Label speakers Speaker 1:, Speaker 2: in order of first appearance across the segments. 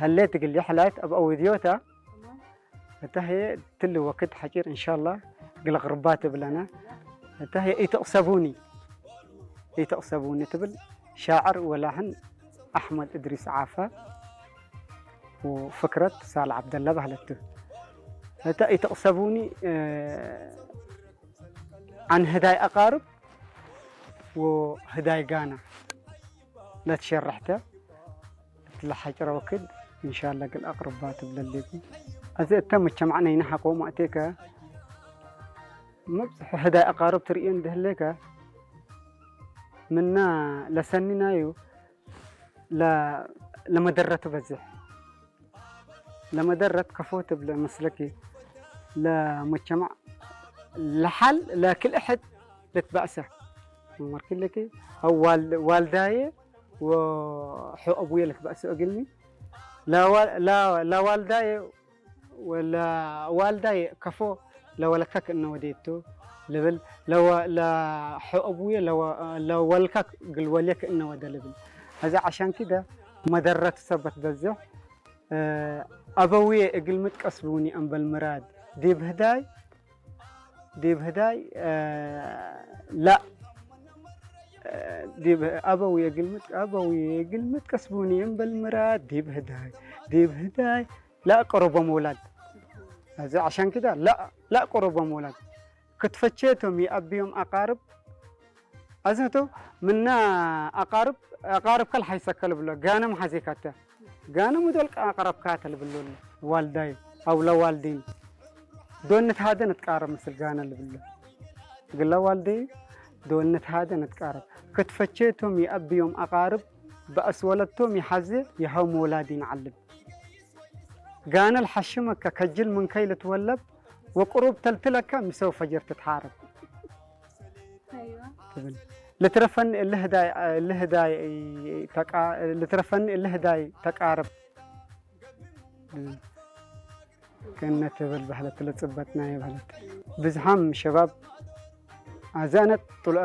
Speaker 1: هليت قل لي حلات أبقى وديوتا هي تلي وقت حجير إن شاء الله قل غربات بلنا هي يتقصبوني تبل شاعر ولحن أحمد إدريس عافا وفكرة سال عبد الله بهلته يتقصبوني عن هداي أقارب وهداي قانا لا تشرحته تلحجر وكد إن شاء الله قل أقربات بلليكم أذا تم معنا ينحق وما أتيك مبصح هداي أقارب تريين دهليك منا لسننا يو لما درت بزح لما درت كفوت بمسلكي لا مجتمع لحل لا كل أحد لتبأسه مركل لك أو والداي وحو أبويا لك بأسه أقلني لا والداي ولا والداي كفو لو لكك إنه وديته لبل لو لا حو أبويا لو ولكك قل وليك إنه ودا لبل هذا عشان كده مدرت سبت بزح أبويا قل متكسبوني أم بالمراد دي بهداي لا أبوي قل متكسبوني أم بالمراد دي بهداي لا قرب مولاد هذا عشان كده لا قرب مولاد كتفتشيتهم يأبيهم أقارب أزهتو منا أقارب كل حيسكل بلو قانم حزيكاته قانم ودول أقرب كاتل بلو والداي أو لا والدين دون نتهادى نتقارب مثل قانا اللي بلو قل له والدي دون نتهادى نتقارب كتفتشيتهم يأبيهم أقارب بأس ولدتهم يحزي يهوم ولادين علب قانا الحشمك كجل من كيل تولب وقروب تلتلك مسو فجر تتحارب
Speaker 2: ايوه
Speaker 1: لترفن اللي هداي تقارب كنا تبل بحلة تلتصبتنا يا بحلة بزحام شباب عزانت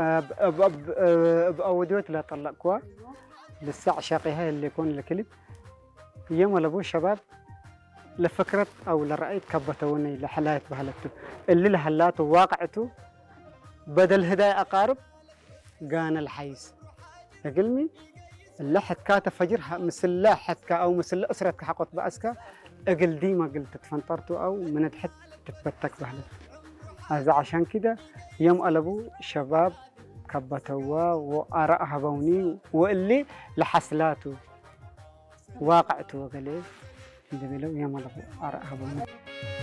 Speaker 1: بأوديوت لا طلقوا للساعة شاقي هاي اللي يكون الكليب يوم لابو شباب لفكرة أو لرأيت كبتوني لحلايت بهلته اللي لحلاته واقعته بدل هداي أقارب قان الحيس أقلمي اللي حتكاته فجر مثل لا حتكا أو مثل أسرتك حقت بأسكا أقل ديما قلت تفنطرته أو من تحت تتبتك بهلته هذا عشان كده يوم قلبوا شباب كبتوا وآراء هبوني واللي لحسلاته واقعته وقال إيه يوم قلبوا آراء هبوني